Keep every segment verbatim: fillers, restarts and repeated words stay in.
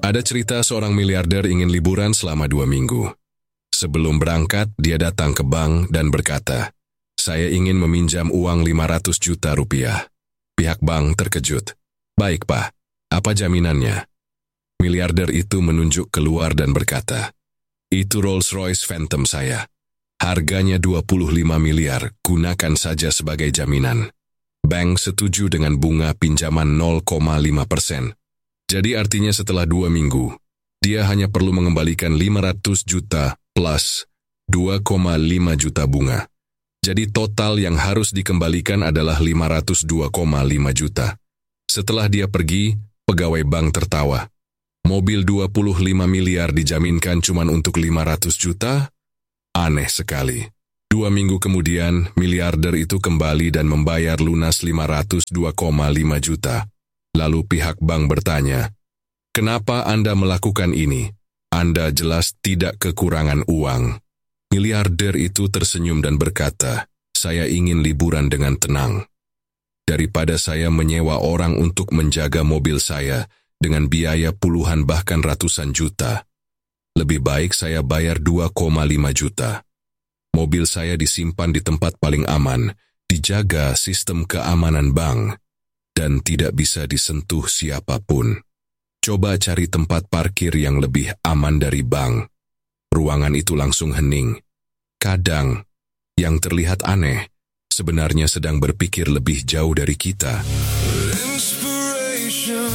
Ada cerita seorang miliarder ingin liburan selama dua minggu. Sebelum berangkat, dia datang ke bank dan berkata, "Saya ingin meminjam uang lima ratus juta rupiah." Pihak bank terkejut. "Baik, Pak. Apa jaminannya?" Miliarder itu menunjuk keluar dan berkata, "Itu Rolls-Royce Phantom saya. Harganya dua puluh lima miliar, gunakan saja sebagai jaminan." Bank setuju dengan bunga pinjaman nol koma lima persen. Jadi artinya setelah dua minggu, dia hanya perlu mengembalikan lima ratus juta plus dua koma lima juta bunga. Jadi total yang harus dikembalikan adalah lima ratus dua koma lima juta. Setelah dia pergi, pegawai bank tertawa. Mobil dua puluh lima miliar dijaminkan cuma untuk lima ratus juta? Aneh sekali. Dua minggu kemudian, miliarder itu kembali dan membayar lunas lima ratus dua koma lima juta. Lalu pihak bank bertanya, "Kenapa Anda melakukan ini? Anda jelas tidak kekurangan uang." Miliarder itu tersenyum dan berkata, "Saya ingin liburan dengan tenang. Daripada saya menyewa orang untuk menjaga mobil saya dengan biaya puluhan bahkan ratusan juta, lebih baik saya bayar dua koma lima juta. Mobil saya disimpan di tempat paling aman, dijaga sistem keamanan bank, dan tidak bisa disentuh siapapun. Coba cari tempat parkir yang lebih aman dari bank." Ruangan itu langsung hening. Kadang, yang terlihat aneh, sebenarnya sedang berpikir lebih jauh dari kita. Inspiration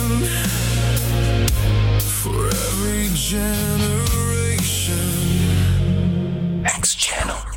for every generation. X Channel.